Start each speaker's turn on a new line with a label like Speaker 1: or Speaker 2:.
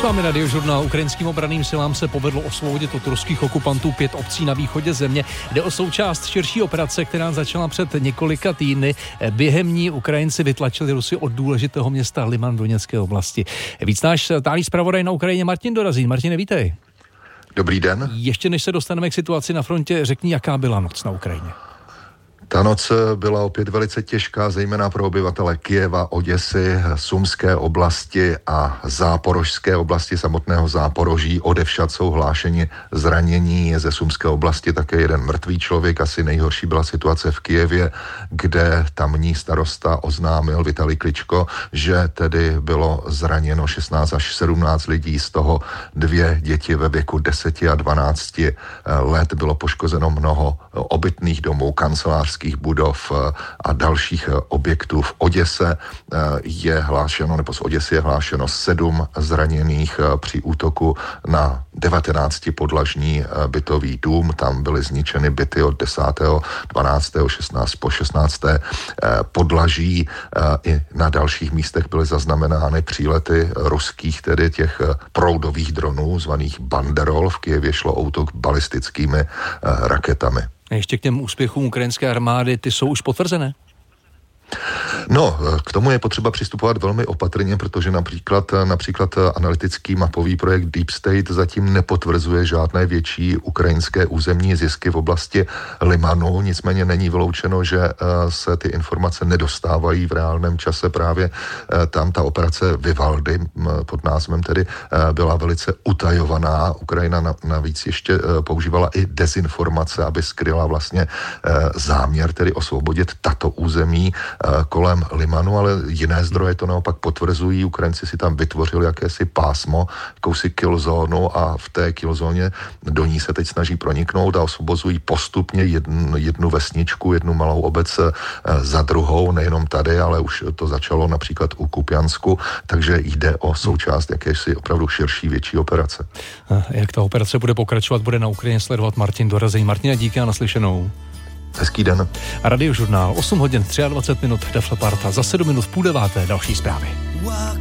Speaker 1: S vámi Radiožurnál. Ukrajinským obranným silám se povedlo osvobodit od ruských okupantů 5 obcí na východě země. Jde o součást širší operace, která začala před několika týdny. Během ní Ukrajinci vytlačili Rusy od důležitého města Liman v Doněcké oblasti. Víc náš stálý zpravodaj na Ukrajině Martin Dorazín. Martine, vítej.
Speaker 2: Dobrý den.
Speaker 1: Ještě než se dostaneme k situaci na frontě, řekni, jaká byla noc na Ukrajině.
Speaker 2: Ta noc byla opět velice těžká, zejména pro obyvatele Kyjeva, Oděsy, Sumské oblasti a Záporožské oblasti, samotného Záporoží. Odevšad jsou hlášeni zranění, ze Sumské oblasti také jeden mrtvý člověk. Asi nejhorší byla situace v Kyjevě, kde tamní starosta oznámil Vitalij Kličko, že tedy bylo zraněno 16 až 17 lidí, z toho 2 děti ve věku 10 a 12 let. Bylo poškozeno mnoho obytných domů, kancelářských budov a dalších objektů. V Oděse je hlášeno, nebo z Oděsy je hlášeno 7 zraněných při útoku na 19podlažní bytový dům. Tam byly zničeny byty od 10., 12., 16. po 16. podlaží. I na dalších místech byly zaznamenány přílety ruských, tedy těch proudových dronů, zvaných Banderol. V Kyjevě šlo o útok balistickými raketami.
Speaker 1: Ještě k těm úspěchům ukrajinské armády, ty jsou už potvrzené?
Speaker 2: No, k tomu je potřeba přistupovat velmi opatrně, protože například analytický mapový projekt Deep State zatím nepotvrzuje žádné větší ukrajinské územní zisky v oblasti Limanu, nicméně není vyloučeno, že se ty informace nedostávají v reálném čase. Právě tam ta operace Vivaldi pod názvem tedy byla velice utajovaná. Ukrajina navíc ještě používala i dezinformace, aby skryla vlastně záměr tedy osvobodit tato území kolem Limanu, ale jiné zdroje to naopak potvrzují. Ukrajinci si tam vytvořili jakési pásmo, jakousi killzónu a v té killzóně do ní se teď snaží proniknout a osvobozují postupně jednu vesničku, jednu malou obec za druhou, nejenom tady, ale už to začalo například u Kupjansku, takže jde o součást jakési opravdu širší, větší operace.
Speaker 1: Jak ta operace bude pokračovat, bude na Ukrajině sledovat Martin Dorazín. Martina, díky a naslyšenou.
Speaker 2: Hezký den.
Speaker 1: Radiožurnál, 8 hodin 23 minut, Def Leppard, za 7 minut v 8:30 další zprávy.